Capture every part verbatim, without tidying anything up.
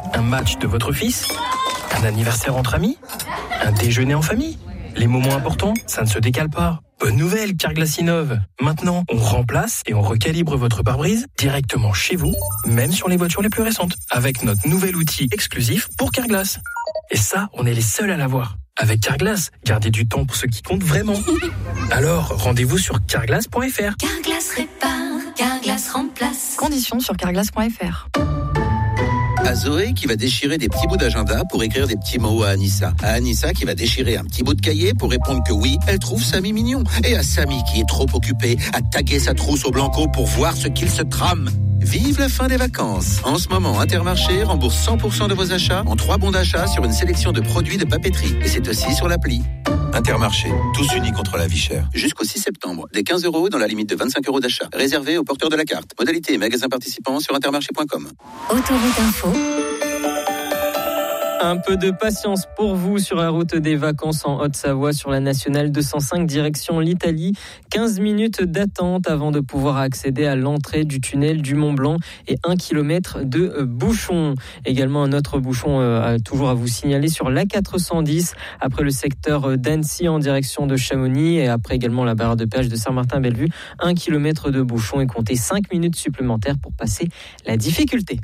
Un match de votre fils? Un anniversaire entre amis? Un déjeuner en famille? Les moments importants, ça ne se décale pas. Bonne nouvelle, Carglass innove. Maintenant, on remplace et on recalibre votre pare-brise directement chez vous, même sur les voitures les plus récentes, avec notre nouvel outil exclusif pour Carglass. Et ça, on est les seuls à l'avoir. Avec Carglass, gardez du temps pour ce qui compte vraiment. Alors, rendez-vous sur carglass point f r. Carglass répare, Carglass remplace. Conditions sur carglass point f r. À Zoé qui va déchirer des petits bouts d'agenda pour écrire des petits mots à Anissa. À Anissa qui va déchirer un petit bout de cahier pour répondre que oui, elle trouve Samy mignon. Et à Samy qui est trop occupé à taguer sa trousse au Blanco pour voir ce qu'il se trame. Vive la fin des vacances. En ce moment, Intermarché rembourse cent pour cent de vos achats en trois bons d'achat sur une sélection de produits de papeterie. Et c'est aussi sur l'appli. Intermarché, tous unis contre la vie chère. Jusqu'au six septembre, des quinze euros dans la limite de vingt-cinq euros d'achat. Réservé aux porteurs de la carte. Modalité et magasins participants sur intermarché point com. Autoroute Info. Un peu de patience pour vous sur la route des vacances en Haute-Savoie sur la nationale deux cent cinq direction l'Italie. quinze minutes d'attente avant de pouvoir accéder à l'entrée du tunnel du Mont-Blanc et un kilomètre de bouchon. Également un autre bouchon euh, toujours à vous signaler sur l'A quatre cent dix après le secteur d'Annecy en direction de Chamonix et après également la barrière de péage de Saint-Martin-Bellevue. Un kilomètre de bouchon et comptez cinq minutes supplémentaires pour passer la difficulté.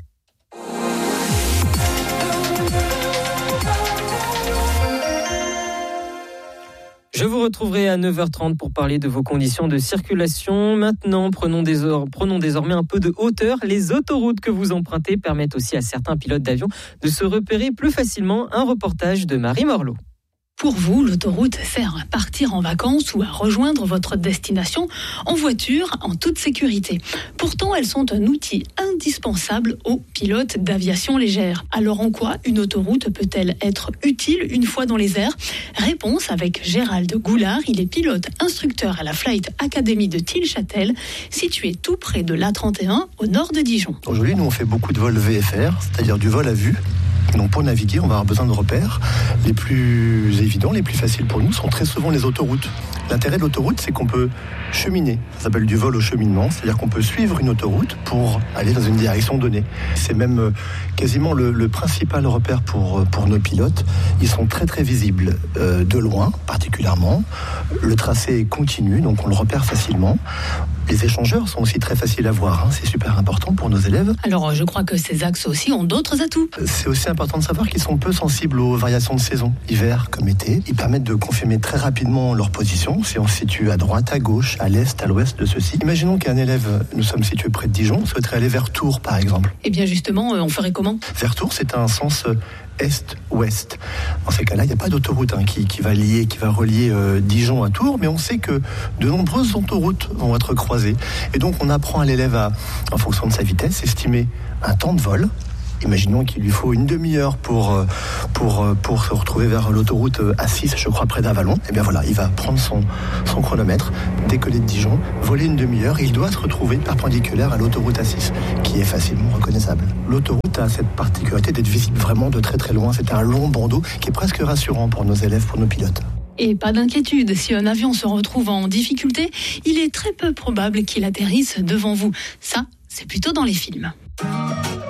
Je vous retrouverai à neuf heures trente pour parler de vos conditions de circulation. Maintenant, prenons, désor- prenons désormais un peu de hauteur. Les autoroutes que vous empruntez permettent aussi à certains pilotes d'avion de se repérer plus facilement. Un reportage de Marie Morlot. Pour vous, l'autoroute sert à partir en vacances ou à rejoindre votre destination en voiture en toute sécurité. Pourtant, elles sont un outil indispensable aux pilotes d'aviation légère. Alors en quoi une autoroute peut-elle être utile une fois dans les airs? Réponse avec Gérald Goulard. Il est pilote instructeur à la Flight Academy de Tilchâtel, située tout près de l'A trente et un au nord de Dijon. Aujourd'hui, nous on fait beaucoup de vols V F R, c'est-à-dire du vol à vue. Donc pour naviguer, on va avoir besoin de repères. Les plus évidents, les plus faciles pour nous sont très souvent les autoroutes. L'intérêt de l'autoroute, c'est qu'on peut cheminer. Ça s'appelle du vol au cheminement, c'est-à-dire qu'on peut suivre une autoroute pour aller dans une direction donnée. C'est même quasiment le, le principal repère pour, pour nos pilotes. Ils sont très très visibles euh, de loin, particulièrement. Le tracé est continu, donc on le repère facilement. Les échangeurs sont aussi très faciles à voir, hein. C'est super important pour nos élèves. Alors je crois que ces axes aussi ont d'autres atouts. C'est aussi important de savoir qu'ils sont peu sensibles aux variations de saison, hiver comme été. Ils permettent de confirmer très rapidement leur position, si on se situe à droite, à gauche, à l'est, à l'ouest de ceux-ci. Imaginons qu'un élève, nous sommes situés près de Dijon, souhaiterait aller vers Tours par exemple. Eh bien justement, on ferait comment? Vers Tours, c'est un sens est-ouest. Dans ces cas-là, il n'y a pas d'autoroute hein, qui, qui va lier, qui va relier euh, Dijon à Tours, mais on sait que de nombreuses autoroutes vont être croisées. Et donc, on apprend à l'élève à, en fonction de sa vitesse, estimer un temps de vol. Imaginons qu'il lui faut une demi-heure pour, pour, pour se retrouver vers l'autoroute A six, je crois, près d'Avalon. Et bien voilà, il va prendre son, son chronomètre, décoller de Dijon, voler une demi-heure et il doit se retrouver perpendiculaire à l'autoroute A six, qui est facilement reconnaissable. L'autoroute a cette particularité d'être visible vraiment de très très loin. C'est un long bandeau qui est presque rassurant pour nos élèves, pour nos pilotes. Et pas d'inquiétude, si un avion se retrouve en difficulté, il est très peu probable qu'il atterrisse devant vous. Ça, c'est plutôt dans les films.